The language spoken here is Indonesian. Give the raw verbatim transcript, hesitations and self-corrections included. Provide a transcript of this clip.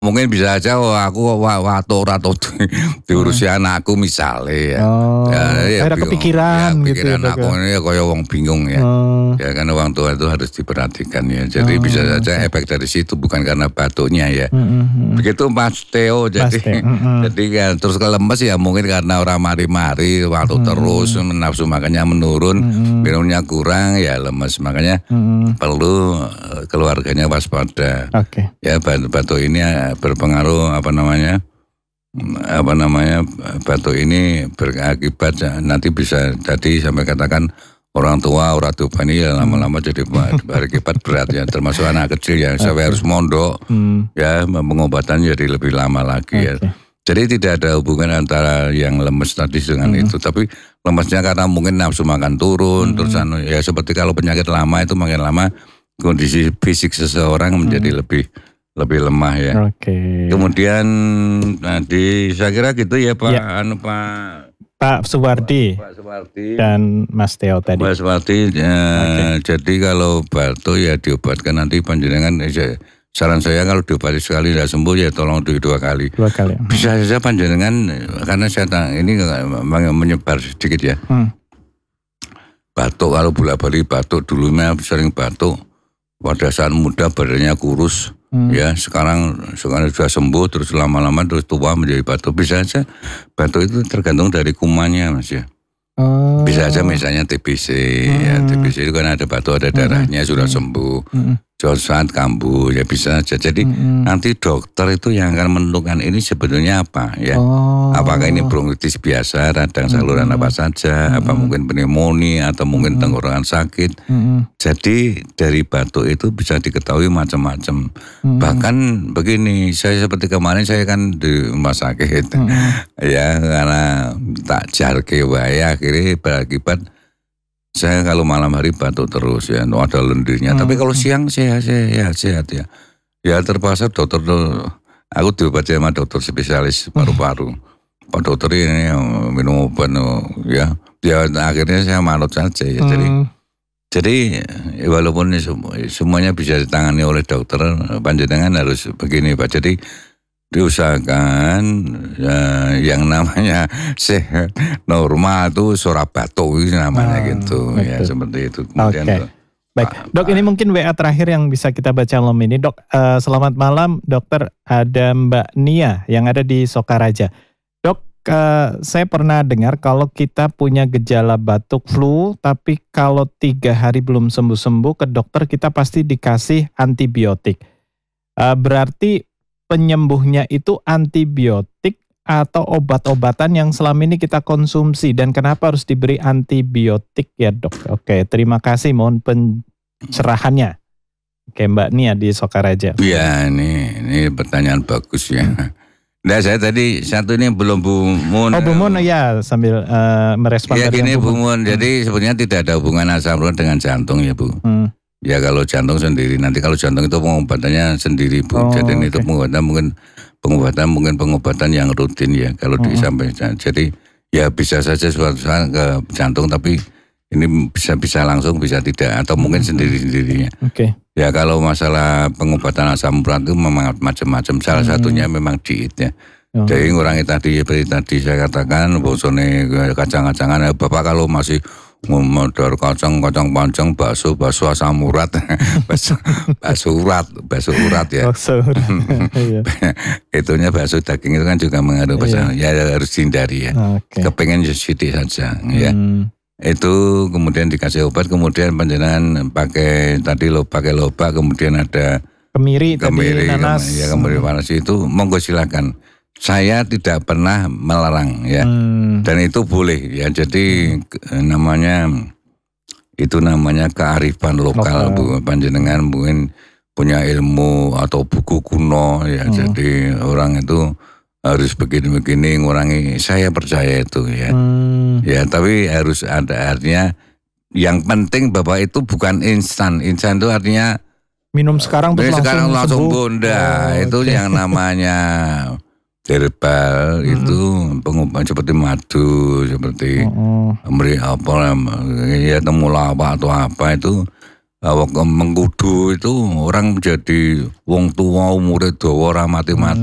Mungkin bisa aja oh aku watuk atau diurusi Hmm. anakku misalnya ya. Oh, Ya, ya akhirnya bingung. kepikiran Ya, gitu ya, pikiran Dok, aku ya? ini kayak wong bingung ya. Oh. Ya kan orang tua itu harus diperhatikan ya. Jadi Oh, bisa saja oke. efek dari situ bukan karena batuknya ya. Mhm mhm. Begitu Mas Theo Mas jadi Theo, mhm. jadi kan terus kelemes ya mungkin karena orang mari-mari waktu terus Mhm. nafsu makannya menurun, Mhm. minumnya kurang ya lemes makanya Mhm. perlu eh, keluarganya waspada. Oke. Ya batuk ini eh, berpengaruh apa namanya? apa namanya batuk ini berakibat nanti bisa jadi sampai katakan orang tua orang tua ini ya lama-lama jadi berakibat berat ya termasuk anak kecil ya sampai Oke. harus mondok Hmm. ya pengobatan jadi lebih lama lagi ya. Oke. Jadi tidak ada hubungan antara yang lemes tadi dengan Mhm. itu tapi lemesnya karena mungkin nafsu makan turun Mhm. terus anu, ya seperti kalau penyakit lama itu makin lama kondisi fisik seseorang menjadi Mhm. lebih lebih lemah ya. Oke. Kemudian tadi saya kira gitu ya Pak Ya. anu Pak Pak Suwardi Pak Suwardi dan Mas Theo tadi. Pak Suwardi eh, Oke. jadi kalau batuk ya diobatkan nanti panjenengan eh, saran saya kalau diobati sekali tidak sembuh ya tolong di dua kali. Dua kali. Bisa saja panjenengan karena saya tang- ini menyebar sedikit ya. Hmm. Batuk kalau bola-balik batuk dulunya sering batuk pada saat muda badannya kurus. Hmm. Ya sekarang sekarang sudah sembuh terus lama-lama terus tua menjadi batuk bisa saja batuk itu tergantung dari kumannya Mas ya. Oh. Bisa saja misalnya T B C Hmm. ya T B C itu kan ada batuk ada darahnya sudah sembuh. Hmm. Suatu saat kambuh ya bisa saja. Jadi Hmm. nanti dokter itu yang akan menentukan ini sebetulnya apa ya. Oh. Apakah ini bronkitis biasa radang saluran Hmm. apa saja, Hmm. apa mungkin pneumonia atau mungkin Hmm. tenggorokan sakit. Hmm. Jadi dari batuk itu bisa diketahui macam-macam. Hmm. Bahkan begini, saya seperti kemarin saya kan di rumah sakit. Hmm. Ya karena tak jarke wae akhirnya berakibat saya kalau malam hari batuk terus ya, ada lendirnya. Hmm. Tapi kalau siang sehat sehat sehat ya. Ya terpaksa dokter aku diobati sama dokter spesialis paru-paru. Pak dokter ini minum obat ya. Ya akhirnya saya manut saja ya. Jadi Hmm. Jadi walaupun semuanya bisa ditangani oleh dokter, panjenengan harus begini Pak. Jadi diusahakan ya, yang namanya sehat normal itu suara batuk itu namanya Ah, gitu betul. ya seperti itu. Kemudian Oke. Baik, Pak- Dok, Pak- ini mungkin W A terakhir yang bisa kita baca malam ini. Dok, eh, selamat malam dokter, ada Mbak Nia yang ada di Sokaraja. Dok, eh, saya pernah dengar kalau kita punya gejala batuk flu, tapi kalau tiga hari belum sembuh-sembuh ke dokter kita pasti dikasih antibiotik. Eh, berarti penyembuhnya itu antibiotik atau obat-obatan yang selama ini kita konsumsi dan kenapa harus diberi antibiotik ya Dok? Oke, terima kasih, mohon pencerahannya. Oke, Mbak Nia di Sokaraja. Iya ini ini pertanyaan bagus ya. Nah saya tadi satu ini belum Bu Mun. Oh Bu Mun ya sambil uh, merespon Ya tadi gini yang Bu Bu Mun, jadi sebenarnya tidak ada hubungan asam urat dengan jantung ya Bu. Hmm. Ya kalau jantung sendiri, nanti kalau jantung itu pengobatannya sendiri Bu. Oh, Jadi ini itu oke. pengobatan mungkin pengobatan mungkin pengobatan yang rutin ya kalau Mm-mm. disampaikan. Jadi ya bisa saja suatu saat ke jantung tapi ini bisa bisa langsung bisa tidak atau mungkin sendiri-sendirinya. Oke. Ya kalau masalah pengobatan asam urat itu memang macam-macam. Salah Hmm. satunya memang diet ya. Oh. Jadi ngurangi tadi seperti tadi saya katakan bosone kacang-kacangan ya Bapak kalau masih modal kacang kacang panjang bakso bakso asam urat bakso bakso urat bakso urat ya. Bakso urat. Iya. Itunya bakso daging itu kan juga mengandung Iya. ya harus dihindari ya. Oke. Kepengen sedikit saja ya. Hmm. Itu kemudian dikasih obat kemudian panjenengan pakai tadi lo pakai lobak kemudian ada Kemiri, kemiri tadi nanas. kem- ya kemiri panas itu monggo silakan. Saya tidak pernah melarang ya. Hmm. Dan itu boleh ya. Jadi ke- namanya itu namanya kearifan lokal, Lokal. Bu. Panjenengan mungkin punya ilmu atau buku kuno ya. Hmm. Jadi orang itu harus begini-begini ngurangi. Saya percaya itu ya. Hmm. Ya, tapi harus ada artinya yang penting Bapak itu bukan instan. Instan itu artinya Minum sekarang terus Jadi langsung sekarang langsung sembuh. bunda. Oh, Itu oke. yang namanya herbal itu pengobat seperti madu, seperti Oh, oh. memberi apa ya temulawak atau apa itu Awak mengkudu itu orang menjadi wong tua umure dawa ora mati-mati.